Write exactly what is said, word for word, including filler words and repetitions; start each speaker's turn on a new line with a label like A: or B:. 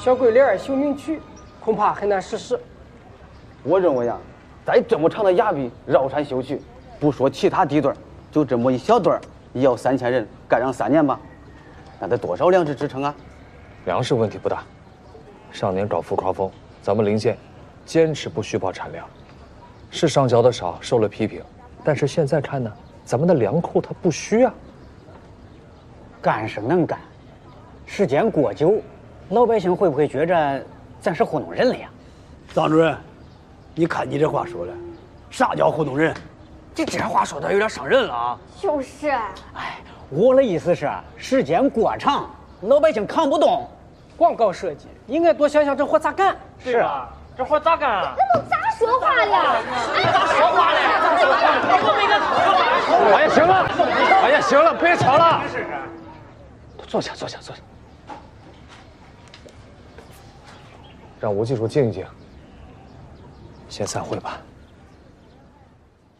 A: 小鬼脸秀名区，恐怕很难实施。
B: 我认为呀，在这么长的崖壁绕山修曲，不说其他地段，就这么一小段，也要三千人，干上三年吧，那得多少粮食支撑啊？
C: 粮食问题不大。上年搞浮夸风，咱们临县坚持不虚报产量，是上交的少，受了批评。但是现在看呢，咱们的粮库它不虚啊。
D: 干是能干，时间过久，老百姓会不会觉着咱是糊弄人了呀？
E: 张主任，你看你这话说的，啥叫糊弄人？
D: 这这话说的有点伤人了啊！
F: 就是。
D: 哎，我的意思是，时间过长，老百姓扛不动。
A: 广告设计应该多想想这活咋干，
D: 是啊，
A: 这活咋干啊？
F: 那都咋说话了？哎，咋说话了？
C: 哎呀，行了，哎呀，行了，别吵了。坐下，坐下，坐下。让吴技术静一静。先散会吧。